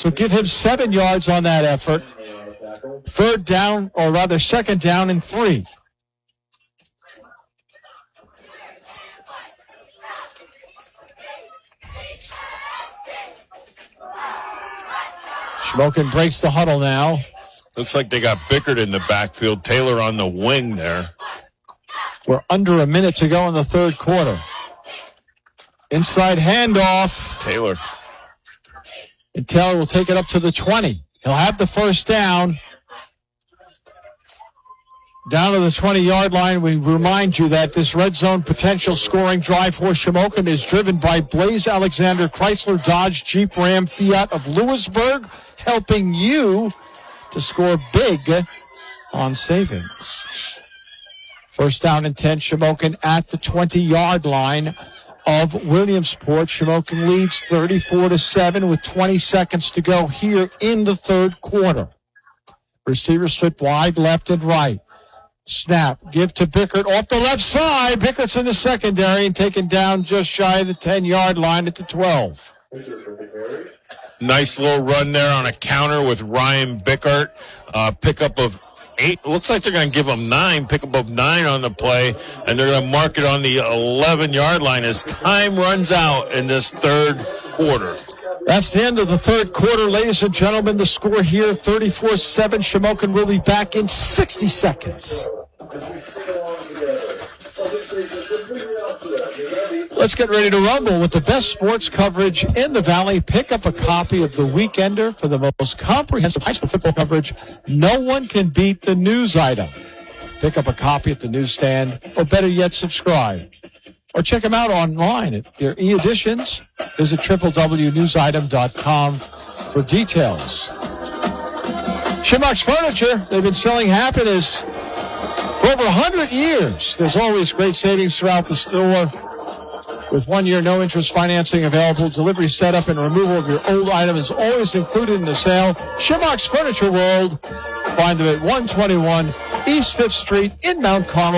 So give him 7 yards on that effort. Second down and 3. Shamokin breaks the huddle now. Looks like they got Bickert in the backfield. Taylor on the wing there. We're under a minute to go in the third quarter. Inside handoff. Taylor. And Taylor will take it up to the 20. He'll have the first down. Down to the 20-yard line. We remind you that this red zone potential scoring drive for Shamokin is driven by Blaze Alexander Chrysler Dodge Jeep Ram Fiat of Lewisburg, helping you to score big on savings. First down and 10, Shamokin at the 20-yard line of Williamsport. Shamokin leads 34-7 with 20 seconds to go here in the third quarter. Receivers split wide, left and right. Snap, give to Bickert off the left side. Bickert's in the secondary and taken down just shy of the 10-yard line at the 12. Nice little run there on a counter with Ryan Bickert. Pickup of 8. Looks like they're going to give him 9. Pickup of 9 on the play, and they're going to mark it on the 11-yard line as time runs out in this third quarter. That's the end of the third quarter, ladies and gentlemen. The score here, 34-7. Shamokin will be back in 60 seconds. Let's get ready to rumble with the best sports coverage in the Valley. Pick up a copy of The Weekender for the most comprehensive high school football coverage. No one can beat the news item. Pick up a copy at the newsstand, or better yet, subscribe. Or check them out online at their e-editions. Visit www.newsitem.com for details. Shimmark's Furniture, they've been selling happiness for over 100 years. There's always great savings throughout the store. With 1-year no-interest financing available, delivery setup and removal of your old item is always included in the sale. Shimmark's Furniture World. Find them at 121 East 5th Street in Mount Carmel.